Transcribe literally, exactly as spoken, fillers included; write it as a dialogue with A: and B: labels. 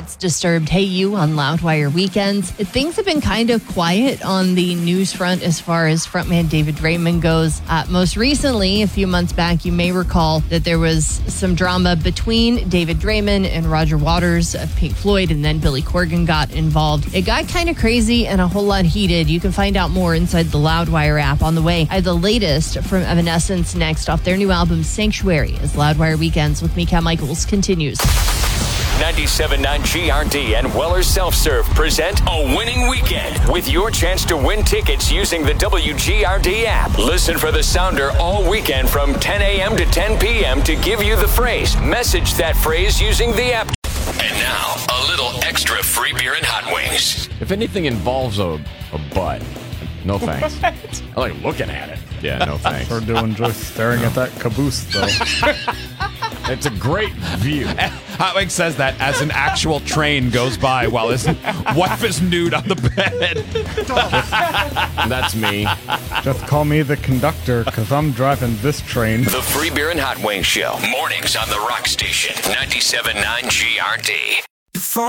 A: It's Disturbed Hey You on Loudwire Weekends. Things have been kind of quiet on the news front as far as frontman David Draymond goes. Uh, most recently, a few months back, you may recall that there was some drama between David Draymond and Roger Waters of Pink Floyd, and then Billy Corgan got involved. It got kind of crazy and a whole lot heated. You can find out more inside the Loudwire app. On the way, I have the latest from Evanescence next off their new album Sanctuary, as Loudwire Weekends with me, Kat Michaels, continues.
B: ninety-seven point nine G R D and Weller's Self-Serve present a winning weekend with your chance to win tickets using the W G R D app. Listen for the sounder all weekend from ten a.m. to ten p.m. to give you the phrase. Message that phrase using the app. And now, a little extra free beer and hot wings.
C: If anything involves a, a butt, no thanks. What? I like looking at it. Yeah, no thanks.
D: Or do enjoy staring at that caboose, though.
C: It's a great view.
E: Hotwing says that as an actual train goes by while his wife is nude on the bed.
C: That's me.
D: Just call me the conductor, because I'm driving this train.
B: The Free Beer and Hot Wings Show. Mornings on the Rock Station. ninety-seven point nine G R D.